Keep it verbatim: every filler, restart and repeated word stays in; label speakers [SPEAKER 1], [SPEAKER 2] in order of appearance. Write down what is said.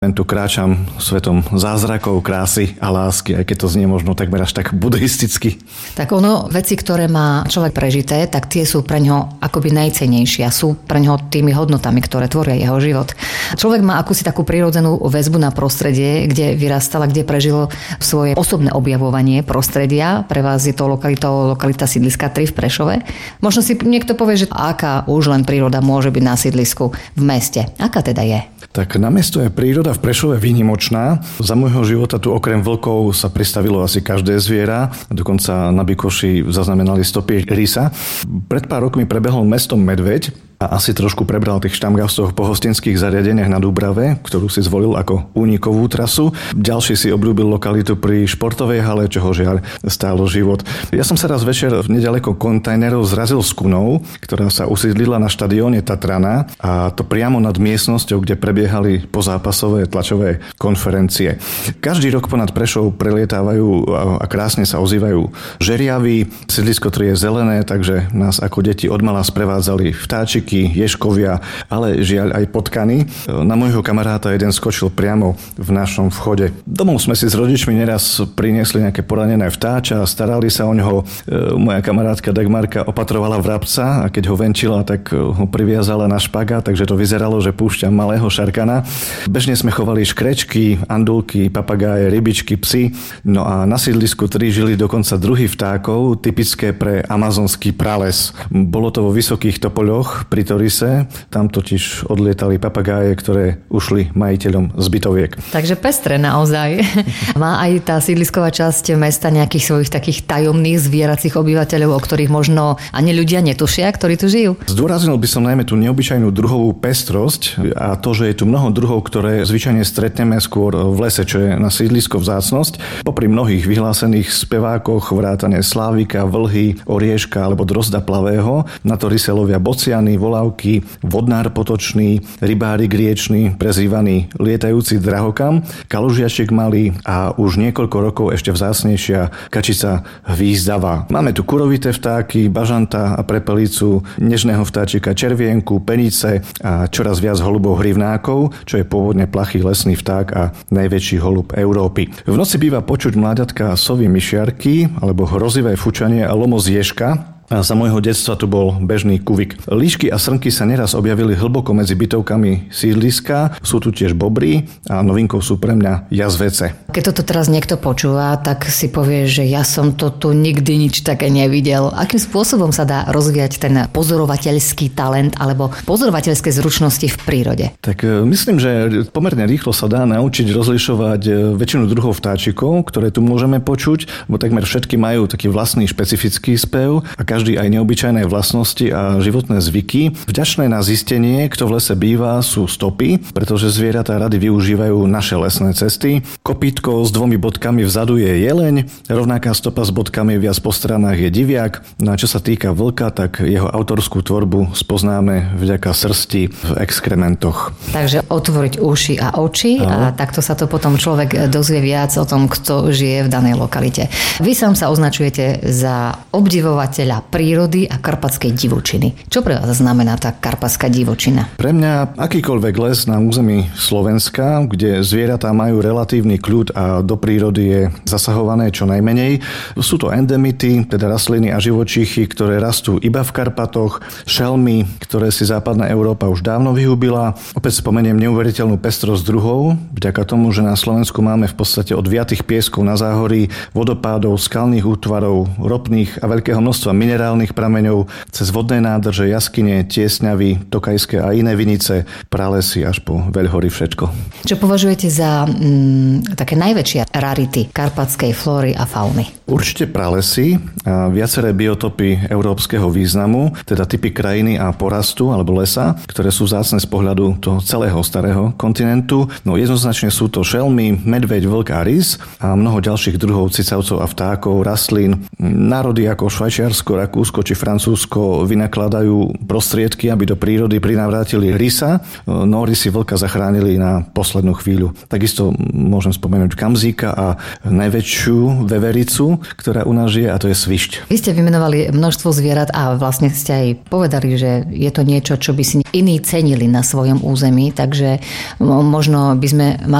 [SPEAKER 1] Tu kráčam svetom zázrakov, krásy a lásky, aj keď to znie možno takmer až tak buddhisticky.
[SPEAKER 2] Tak ono, veci, ktoré má človek prežité, tak tie sú pre ňo akoby najcennejšie a sú pre ňo tými hodnotami, ktoré tvoria jeho život. Človek má akúsi takú prirodzenú väzbu na prostredie, kde vyrastal a kde prežil svoje osobné objavovanie prostredia. Pre vás je to lokalita, lokalita sídliska tri v Prešove. Možno si niekto povie, že aká už len príroda môže byť na sídlisku v meste. Aká teda je?
[SPEAKER 1] Tak na mesto je príroda v Prešove výnimočná. Za môjho života tu okrem vlkov sa pristavilo asi každé zviera. Dokonca na Bikoši zaznamenali stopy rysa. Pred pár rokmi prebehol mestom medveď a asi trošku prebral tých štamgastov po hostinských zariadeniach na Dubrave, ktorú si zvolil ako únikovú trasu. Ďalší si obľúbil lokalitu pri športovej hale, čoho žiaľ stálo život. Ja som sa raz večer nedaleko kontajnerov zrazil s kunou, ktorá sa usídlila na štadióne Tatrana, a to priamo nad miestnosťou, kde prebiehali pozápasové tlačové konferencie. Každý rok ponad Prešov prelietávajú a krásne sa ozývajú žeriavy. Sídlisko tri je zelené, takže nás ako deti odmala sprevádzali vtáčiky, ješkovia, ale žiaľ aj potkany. Na môjho kamaráta jeden skočil priamo v našom vchode. Domov sme si s rodičmi neraz priniesli nejaké poranené vtáča a starali sa o ňoho. Moja kamarátka Dagmarka opatrovala vrabca a keď ho venčila, tak ho priviazala na špaga, takže to vyzeralo, že púšťa malého šarkana. Bežne sme chovali škrečky, andulky, papagáje, rybičky, psy. No a na sídlisku tri žili dokonca druhy vtákov, typické pre amazonský prales. Bolo to vo vysokých topoľoch pri Torise, tam totiž odlietali papagáje, ktoré ušli majiteľom z bytoviek.
[SPEAKER 2] Takže pestre naozaj. Má aj tá sídlisková časť mesta nejakých svojich takých tajomných zvieracích obyvateľov, o ktorých možno ani ľudia netušia, ktorí tu žijú?
[SPEAKER 1] Zdôraznil by som najmä tú neobyčajnú druhovú pestrosť a to, že je tu mnoho druhov, ktoré zvyčajne stretneme skôr v lese, čo je na sídlisko vzácnosť. Popri mnohých vyhlásených spevákoch, vrátane slávika, vlhy, orieška alebo drozda plavého, na Torise lovia bociany, volávky, vodnár potočný, rybárik riečny, prezývaný lietajúci drahokam, kalužiaček malý a už niekoľko rokov ešte vzácnejšia kačica hvízdava. Máme tu kurovité vtáky, bažanta a prepelicu, nežného vtáčika červienku, penice a čoraz viac holubov hrivnákov, čo je pôvodne plachý lesný vták a najväčší holub Európy. V noci býva počuť mláďatka sovy myšiarky alebo hrozivé fučanie a lomoz ježka. A za môjho detstva tu bol bežný kuvik. Líšky a srnky sa neraz objavili hlboko medzi bytovkami sídliska. Sú tu tiež bobry a novinkou sú pre mňa jazvece.
[SPEAKER 2] Keď toto teraz niekto počúva, tak si povie, že ja som to tu nikdy nič také nevidel. Akým spôsobom sa dá rozvíjať ten pozorovateľský talent alebo pozorovateľské zručnosti v prírode?
[SPEAKER 1] Tak myslím, že pomerne rýchlo sa dá naučiť rozlišovať väčšinu druhov vtáčikov, ktoré tu môžeme počuť, bo takmer všetky majú taký vlastný špecifický spev a každý Každý aj neobyčajné vlastnosti a životné zvyky. Vďačné na zistenie, kto v lese býva, sú stopy, pretože zvieratá rady využívajú naše lesné cesty. Kopítko s dvomi bodkami vzadu je jeleň, rovnaká stopa s bodkami viac po stranách je diviak. No a čo sa týka vlka, tak jeho autorskú tvorbu spoznáme vďaka srsti v exkrementoch.
[SPEAKER 2] Takže otvoriť uši a oči a, a takto sa to potom človek dozvie viac o tom, kto žije v danej lokalite. Vy sám sa označujete za obdivovateľa prírody a karpatskej divočiny. Čo pre vás znamená tá karpatská divočina?
[SPEAKER 1] Pre mňa akýkoľvek les na území Slovenska, kde zvieratá majú relatívny kľud a do prírody je zasahované čo najmenej. Sú to endemity, teda rastliny a živočíchy, ktoré rastú iba v Karpatoch, šelmy, ktoré si západná Európa už dávno vyhubila. Opäť spomeniem neuveriteľnú pestrosť druhov, vďaka tomu, že na Slovensku máme v podstate od viatých pieskov na záhorí, vodopádov, skalných útvarov, ropných a veľkého množstva minerálnych minerálnych prameňov, cez vodné nádrže, jaskyne, tiesňavy, tokajské a iné vinice, pralesy až po veľhory všetko.
[SPEAKER 2] Čo považujete za mm, také najväčšie rarity karpatskej flóry a fauny?
[SPEAKER 1] Určite pralesy a viaceré biotopy európskeho významu, teda typy krajiny a porastu alebo lesa, ktoré sú vzácne z pohľadu toho celého starého kontinentu. No jednoznačne sú to šelmy, medveď, vlk a rys a mnoho ďalších druhov cicavcov a vtákov, rastlín. Národy ako Švajčiarsko, Rakúsko či Francúzsko vynakladajú prostriedky, aby do prírody prinavrátili rysa. No rysy vlka zachránili na poslednú chvíľu. Takisto môžem spomenúť kamzíka a najväčšiu vevericu, ktorá u nás žije, a to je svišť.
[SPEAKER 2] Vy ste vymenovali množstvo zvierat a vlastne ste aj povedali, že je to niečo, čo by si iní cenili na svojom území, takže možno by sme mali